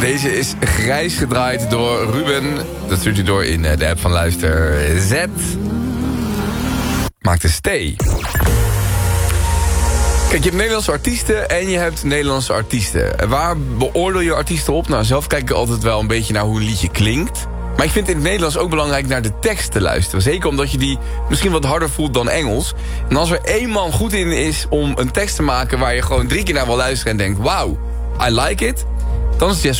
Deze is grijs gedraaid door Ruben. Dat stuurt u door in de app van Luister Z. Maakt een stay. Kijk, je hebt Nederlandse artiesten en je hebt Nederlandse artiesten. Waar beoordeel je artiesten op? Nou, zelf kijk ik altijd wel een beetje naar hoe een liedje klinkt. Maar ik vind het in het Nederlands ook belangrijk naar de tekst te luisteren. Zeker omdat je die misschien wat harder voelt dan Engels. En als er één man goed in is om een tekst te maken waar je gewoon 3 keer naar wil luisteren en denkt, wauw, I like it, dan is het Jesse